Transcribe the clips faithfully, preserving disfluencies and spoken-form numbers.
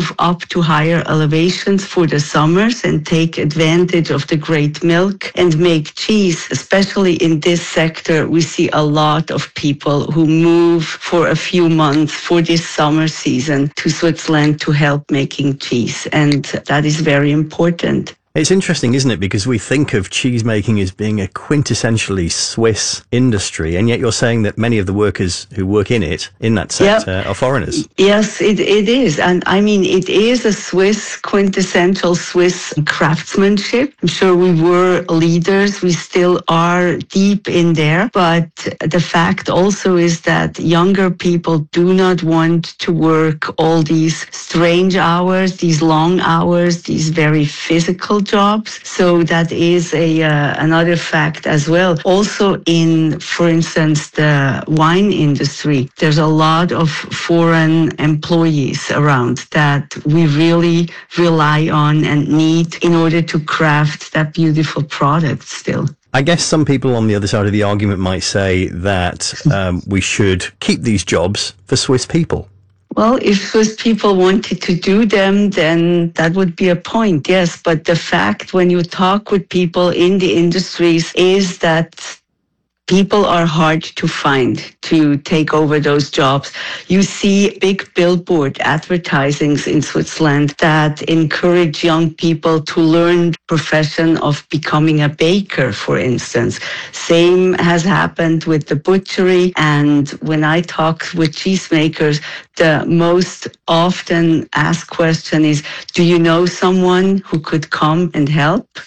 move up to higher elevations for the summers and take advantage of the great milk and make cheese. Especially in this sector, we see a lot of people who move for a few months for this summer season to Switzerland to help making cheese. And that is very important. It's interesting, isn't it? Because we think of cheese making as being a quintessentially Swiss industry, and yet you're saying that many of the workers who work in it, in that sector, yep. are foreigners. Yes, it, it is. And I mean, it is a Swiss, quintessential Swiss craftsmanship. I'm sure we were leaders. We still are deep in there. But the fact also is that younger people do not want to work all these strange hours, these long hours, these very physical jobs. So that is a uh, another fact as well. Also in, for instance, the wine industry, there's a lot of foreign employees around that we really rely on and need in order to craft that beautiful product still. I guess some people on the other side of the argument might say that um, we should keep these jobs for Swiss people. Well, if Swiss people wanted to do them, then that would be a point, yes. But the fact when you talk with people in the industries is that people are hard to find to take over those jobs. You see big billboard advertisings in Switzerland that encourage young people to learn the profession of becoming a baker, for instance. Same has happened with the butchery. And when I talk with cheesemakers, the most often asked question is, do you know someone who could come and help?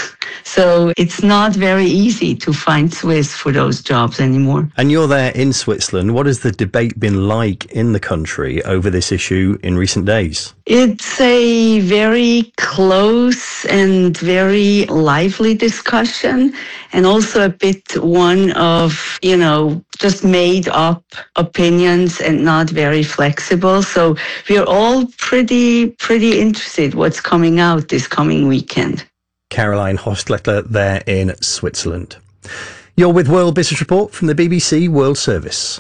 So it's not very easy to find Swiss for those jobs anymore. And you're there in Switzerland. What has the debate been like in the country over this issue in recent days? It's a very close and very lively discussion, and also a bit one of, you know, just made up opinions and not very flexible. So we're all pretty, pretty interested what's coming out this coming weekend. Caroline Hostletter there in Switzerland. You're with World Business Report from the B B C World Service.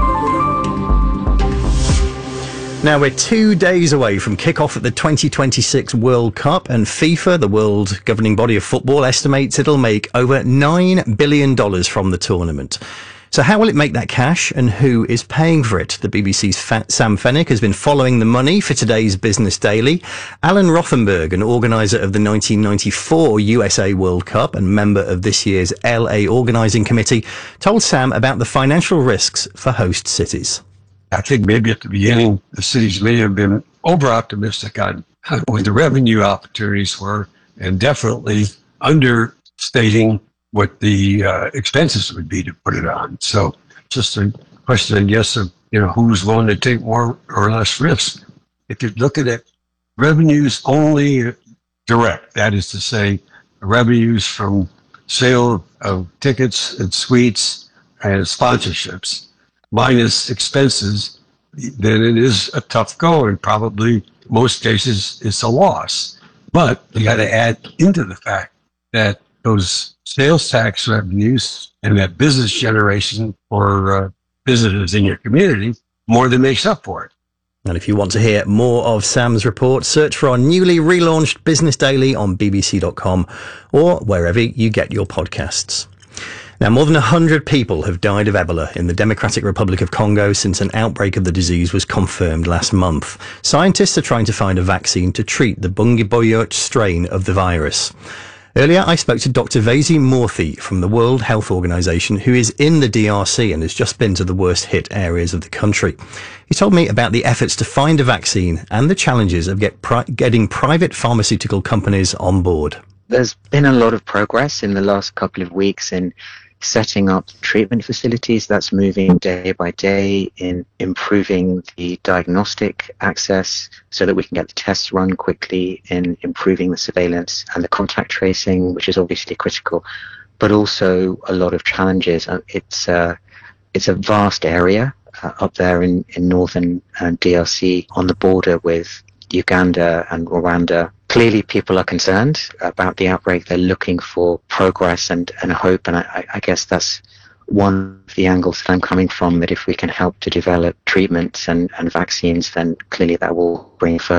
Now we're two days away from kick-off at the twenty twenty-six World Cup, and FIFA, the world governing body of football, estimates it'll make over nine billion dollars from the tournament. So how will it make that cash, and who is paying for it? The B B C's Sam Fennick has been following the money for today's Business Daily. Alan Rothenberg, an organiser of the nineteen ninety-four U S A World Cup and member of this year's L A Organising Committee, told Sam about the financial risks for host cities. I think maybe at the beginning, the cities may have been over-optimistic on what the revenue opportunities were, and definitely understating what the uh, expenses would be to put it on. So just a question, I guess, of, you know, who's willing to take more or less risk. If you look at it, revenues only direct, that is to say, revenues from sale of tickets and suites and sponsorships, minus expenses, then it is a tough go, and probably most cases it's a loss. But you got to add into the fact that those sales tax revenues and that business generation for uh, visitors in your community more than makes up for it. And if you want to hear more of Sam's report, search for our newly relaunched Business Daily on b b c dot com or wherever you get your podcasts. Now, more than one hundred people have died of Ebola in the Democratic Republic of Congo since an outbreak of the disease was confirmed last month. Scientists are trying to find a vaccine to treat the Bundibugyo strain of the virus. Earlier, I spoke to Doctor Vaisi Morthy from the World Health Organization, who is in the D R C and has just been to the worst hit areas of the country. He told me about the efforts to find a vaccine and the challenges of get pri- getting private pharmaceutical companies on board. There's been a lot of progress in the last couple of weeks in setting up treatment facilities. That's moving day by day in improving the diagnostic access so that we can get the tests run quickly, in improving the surveillance and the contact tracing, which is obviously critical, but also a lot of challenges. It's, uh, it's a vast area uh, up there in, in northern uh, D R C on the border with Uganda and Rwanda. Clearly, people are concerned about the outbreak. They're looking for progress and, and hope. And I, I guess that's one of the angles that I'm coming from, that if we can help to develop treatments and, and vaccines, then clearly that will bring further